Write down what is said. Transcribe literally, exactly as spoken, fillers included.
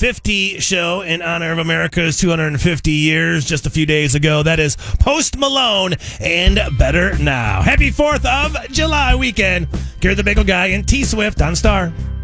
fifty show in honor of America's two hundred fifty years just a few days ago. That is Post Malone and Better Now. Happy fourth of July weekend. Gary the Bagel Guy and T-Swift on Star.